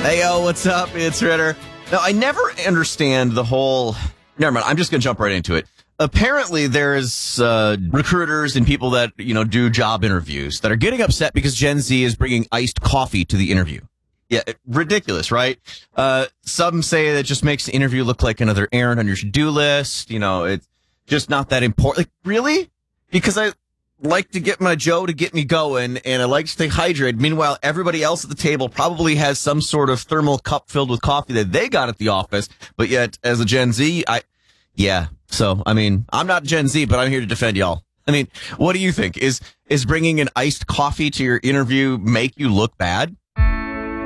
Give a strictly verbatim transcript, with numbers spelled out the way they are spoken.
Hey, yo, what's up? It's Ritter. Now, I never understand the whole... Never mind, I'm just going to jump right into it. Apparently, there's uh, recruiters and people that, you know, do job interviews that are getting upset because Gen Z is bringing iced coffee to the interview. Yeah, ridiculous, right? Uh, some say that it just makes the interview look like another errand on your to-do list. You know, it's just not that important. Like, really? Because I like to get my Joe to get me going, and I like to stay hydrated. Meanwhile, everybody else at the table probably has some sort of thermal cup filled with coffee that they got at the office. But yet, as a Gen Z, I, yeah. So, I mean, I'm not Gen Z, but I'm here to defend y'all. I mean, what do you think? Is is bringing an iced coffee to your interview make you look bad?